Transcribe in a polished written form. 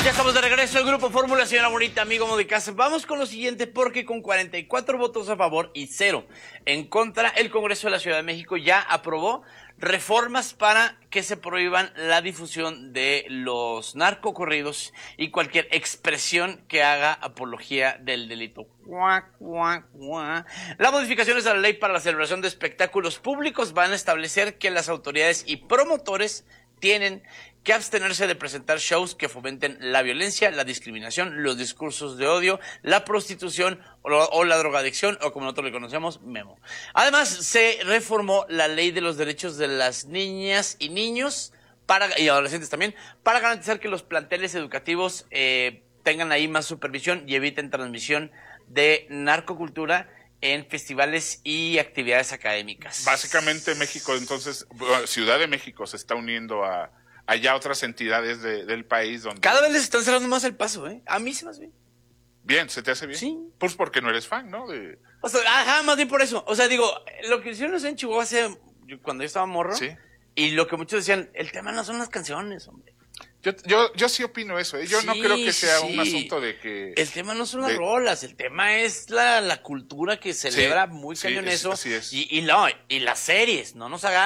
Ya estamos de regreso, el Grupo Fórmula, señora bonita, amigo amo de casa. Vamos con lo siguiente, porque con 44 votos a favor y 0 en contra, el Congreso de la Ciudad de México ya aprobó reformas para que se prohíban la difusión de los narcocorridos y cualquier expresión que haga apología del delito. Las modificaciones a la ley para la celebración de espectáculos públicos van a establecer que las autoridades y promotores tienen que abstenerse de presentar shows que fomenten la violencia, la discriminación, los discursos de odio, la prostitución o la drogadicción, o como nosotros le conocemos, memo. Además, se reformó la ley de los derechos de las niñas y niños y adolescentes también, para garantizar que los planteles educativos tengan ahí más supervisión y eviten transmisión de narcocultura en festivales y actividades académicas. Básicamente México, entonces, Ciudad de México se está uniendo a allá otras entidades del país donde... Cada vez les están cerrando más el paso, ¿eh? A mí se me hace bien. Bien, ¿se te hace bien? Sí. Pues porque no eres fan, ¿no? O sea, ajá, más bien por eso. O sea, digo, lo que hicieron en Chihuahua cuando yo estaba morro, Sí. y lo que muchos decían, el tema no son las canciones, hombre. Yo sí opino eso, ¿eh? Yo no creo que sea un asunto de que... El tema no son las rolas, el tema es la cultura que celebra muy cañón eso. Así es. Y las series, no nos hagamos.